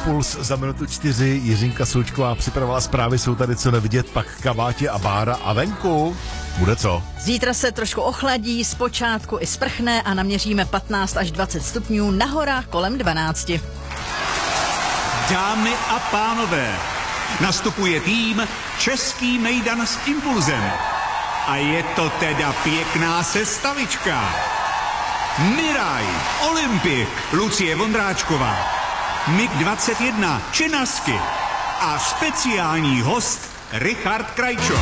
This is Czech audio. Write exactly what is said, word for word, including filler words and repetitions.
Impuls za minutu čtyři. Jiřinka Součková připravovala zprávy, jsou tady co nevidět, pak kabátě a Bára a venku. Bude co? Zítra se trošku ochladí, zpočátku i sprchne a naměříme patnáct až dvacet stupňů, na horách kolem dvanáct. Dámy a pánové, nastupuje tým Český mejdan s Impulzem. A je to teda pěkná sestavička. Miraj, Olympik, Lucie Vondráčková, Mig dvacet jedna, Čenasky a speciální host Richard Krajčo.